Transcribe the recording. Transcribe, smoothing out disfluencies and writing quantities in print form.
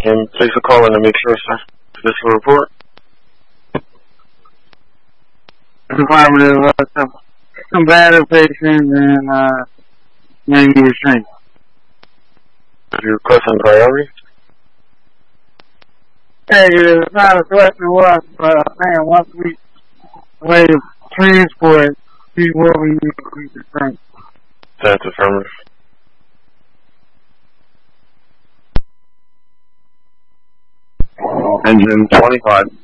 And place a call in to make sure, sir. This is a report. Affirmative. Some battered patients and may need restraint. Your requesting priority? Hey, it's not a question to us, but man, once we way to transport people, we need to keep restraint. That's affirmative. Engine 25.